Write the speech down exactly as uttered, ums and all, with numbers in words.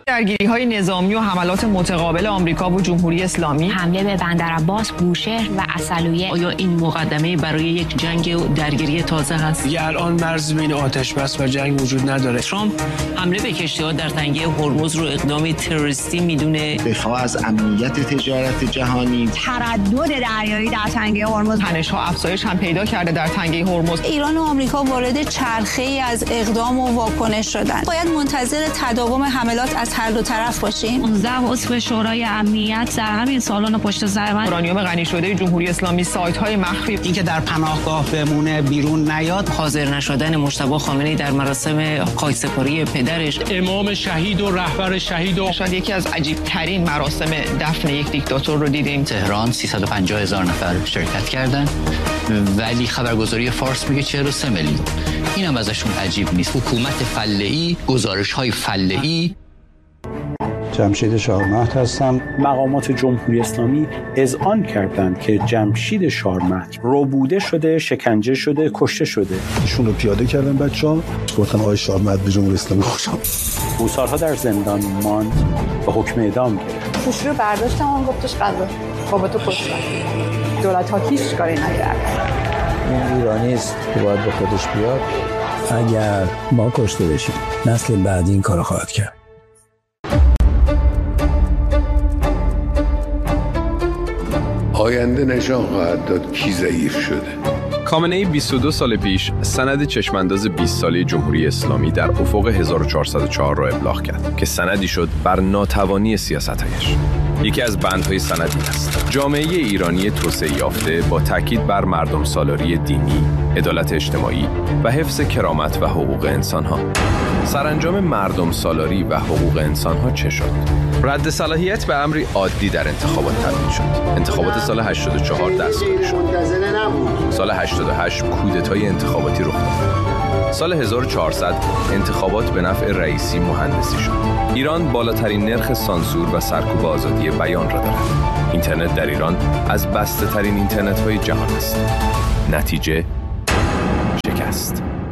درگیری‌های نظامی و حملات متقابل آمریکا و جمهوری اسلامی، حمله به بندرعباس، بوشهر و عسلویه. آیا این مقدمه برای یک جنگ و درگیری تازه هست؟ دیگه الان مرز بین آتش بس و جنگ وجود نداره. ترامپ حمله به کشتی‌ها در تنگه هرمز رو اقدامی تروریستی میدونه. دفاع از امنیت تجارت جهانی، تردد دریایی در تنگه هرمز، تنش‌ها افزایش هم پیدا کرده در تنگه هرمز. ایران و آمریکا وارد چرخه‌ای از اقدام و واکنش شدن. باید منتظر تداوم حملات از هر دو طرف باشیم. پانزده عضو شورای امنیت در همین سالن پشت سر من. اورانیوم غنی شده جمهوری اسلامی، سایت‌های مخفی، اینکه در پناهگاه بمونه بیرون نیاد، حاضر نشدن مجتبی خامنه‌ای در مراسم خاکسپاری پدرش، امام شهید و رهبر شهید و شاید یکی از عجیب‌ترین مراسم دفن یک دیکتاتور رو دیدیم. تهران سیصد و پنجاه هزار نفر شرکت کردن ولی خبرگزاری فارس میگه چهل و سه میلیون. اینم ازشون عجیب نیست. حکومت فله‌ای، گزارش‌های فله‌ای. جمشید شارمهد هستم. مقامات جمهوری اسلامی اذعان کردند که جمشید شارمهد ربوده شده، شکنجه شده، کشته شده. ایشون رو پیاده کردن بچه‌ها، گفتن آقای شارمهد به جمهوری اسلامی خوش آمد. او سالها در زندان ماند و حکم اعدام گرفت. خوشی رو برداشتم اون گفتش قضا بابا تو کشت. دولت ها هیچ کاری نکرد. این ایرانی است که باید به خودش بیاد. اگر ما کشته بشیم نسل بعدی این کارو خواهد کرد. آینده نشان خواهد داد کی ضعیف شده. خامنه‌ای بیست و دو سال پیش سند چشمانداز بیست ساله جمهوری اسلامی در افق هزار و چهارصد و چهار را ابلاغ کرد که سندی شد بر ناتوانی سیاست‌هایش. یکی از بندهای سند این است: جامعه ایرانی توسعه یافته با تاکید بر مردم سالاری دینی، عدالت اجتماعی و حفظ کرامت و حقوق انسان‌ها. سرانجام مردم سالاری و حقوق انسان‌ها چه شد؟ رد صلاحیت به امری عادی در انتخابات تبدیل شد. انتخابات سال هشتاد و چهار دستگیر شد. سال هشتاد و هشت کودتای انتخاباتی رخ داد. سال هزار و چهارصد انتخابات به نفع رئیسی مهندسی شد. ایران بالاترین نرخ سانسور و سرکوب آزادی بیان را دارد. اینترنت در ایران از بسته ترین اینترنت‌های جهان است. نتیجه شکست.